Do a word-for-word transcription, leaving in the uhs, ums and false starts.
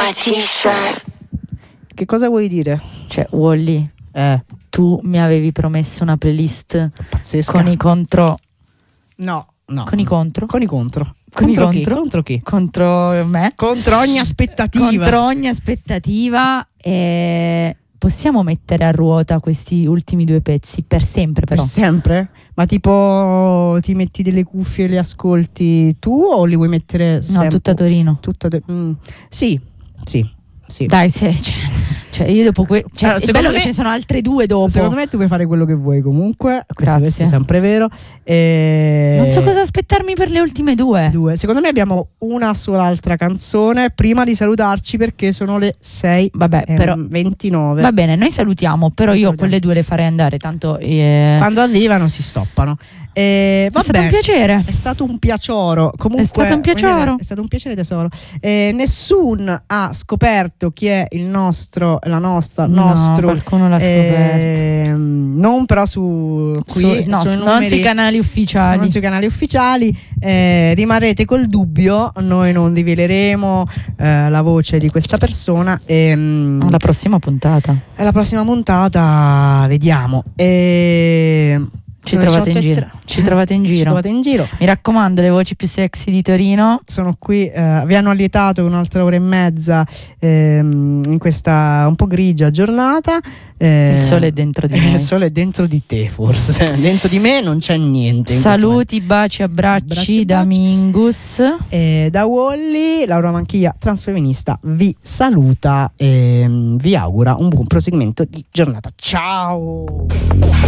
my t-shirt. Che cosa vuoi dire? Cioè, Wally, Eh, tu mi avevi promesso una playlist pazzesca. con i contro. No, no. Con i contro? Con i contro. Con i contro chi? contro? Contro chi? Contro me. Contro ogni aspettativa. Contro ogni aspettativa. E possiamo mettere a ruota questi ultimi due pezzi per sempre, Per però. sempre? Ma tipo ti metti delle cuffie e le ascolti tu o li vuoi mettere No, sempre? tutta a Torino. Tutta te- mm. Sì, sì, sì. Dai, se, cioè, cioè io dopo que- cioè, Allora, è secondo bello me- che ce ne sono altre due dopo. Secondo me tu puoi fare quello che vuoi comunque. Questo, Grazie. questo è sempre vero. E... Non so cosa aspettarmi per le ultime due. Due. Secondo me abbiamo una sola altra canzone prima di salutarci perché sono le sei Vabbè, e però ventinove. va bene, noi salutiamo, però Noi io salutiamo. quelle due le farei andare, tanto eh, Quando arrivano si stoppano. E, è va stato un bene. piacere. È stato un piacioro. Comunque, È stato un piacere. È stato un piacere, tesoro. Eh, nessun ha scoperto chi è il nostro, la nostra, No, nostro. qualcuno l'ha scoperto. ehm, non però su qui, Su- no, sui non numeri- sui canali ufficiali. non sui canali ufficiali. Eh, rimarrete col dubbio. Noi non riveleremo eh, la voce di questa persona. E, mm, Alla prossima puntata. alla prossima puntata vediamo. E Ci sono le trovate in diciotto e giro. tre. Ci trovate in Ci giro. trovate in giro. Mi raccomando, le voci più sexy di Torino. Sono qui, eh, vi hanno allietato un'altra ora e mezza ehm, in questa un po' grigia giornata. eh, Il sole è dentro di eh, noi. Il sole è dentro di te, forse. Dentro di me non c'è niente. in questo Saluti, baci, abbracci Abbracci e da baci. Mingus. momento. Eh, da Wally, Laura Manchia, transfemminista, vi saluta e mm, vi augura un buon proseguimento di giornata. Ciao!